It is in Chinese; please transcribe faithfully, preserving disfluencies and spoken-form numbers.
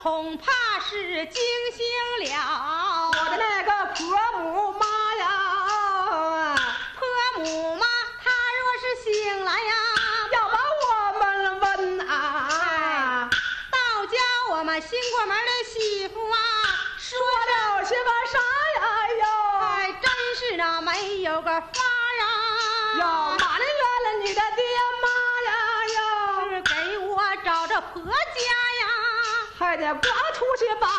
恐怕是惊醒了我的那个婆母妈呀， 婆母妈，她若是醒来呀， 要把我们问啊， 倒叫我们新过门的媳妇啊， 说了些个啥呀哟？ 还真是那没有个法啊！ 哟，马连原了你的爹妈呀哟， 是给我找着婆家呀， 还得刮出去把